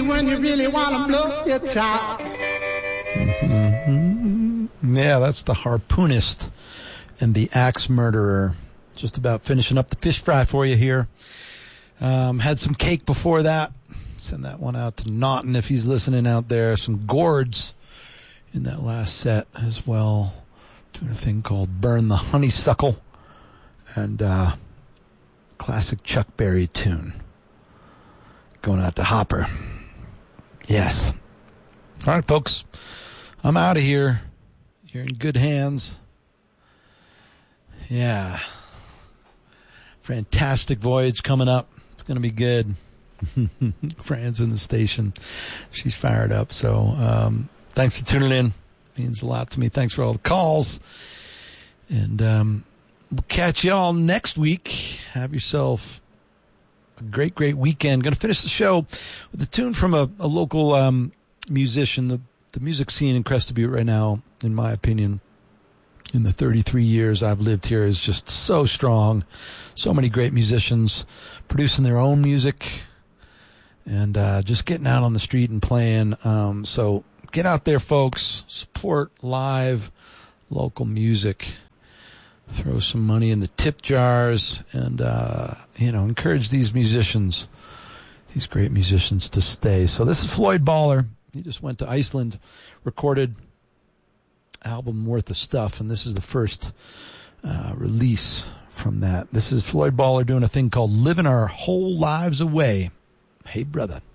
when you really want to blow your top. Yeah, that's the Harpoonist and the Axe Murderer. Just about finishing up the fish fry for you here. Had some cake before that. Send that one out to Naughton if he's listening out there. Some gourds in that last set as well. Doing a thing called Burn the Honeysuckle. And classic Chuck Berry tune. Going out to Hopper. Yes. All right, folks. I'm out of here. You're in good hands. Yeah. Fantastic voyage coming up. It's going to be good. Fran's in the station. She's fired up. So thanks for tuning in. Means a lot to me. Thanks for all the calls. And we'll catch you all next week. Have yourself a great, great weekend. Going to finish the show with a tune from a local musician. The music scene in Crested Butte right now, in my opinion, in the 33 years I've lived here, is just so strong. So many great musicians producing their own music and just getting out on the street and playing. So get out there, folks. Support live local music. Throw some money in the tip jars and, encourage these musicians, these great musicians, to stay. So this is Floyd Baller. He just went to Iceland, recorded album worth of stuff, and this is the first release from that. This is Floyd Baller doing a thing called Living Our Whole Lives Away. Hey, brother.